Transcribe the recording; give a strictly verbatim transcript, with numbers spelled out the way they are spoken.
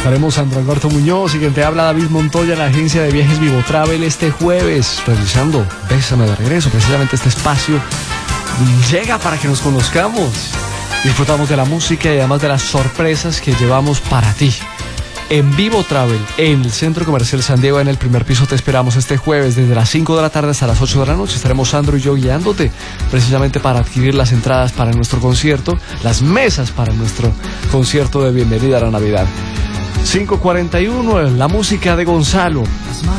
Estaremos Sandro Alberto Muñoz y quien te habla David Montoya en la agencia de viajes Vivo Travel este jueves, realizando Bésame de regreso. Precisamente este espacio llega para que nos conozcamos, disfrutamos de la música y además de las sorpresas que llevamos para ti. En Vivo Travel, en el Centro Comercial San Diego, en el primer piso, te esperamos este jueves desde las cinco de la tarde hasta las ocho de la noche. Estaremos Sandro y yo guiándote precisamente para adquirir las entradas para nuestro concierto, las mesas para nuestro concierto de bienvenida a la Navidad. cinco cuarenta y uno, la música de Gonzalo.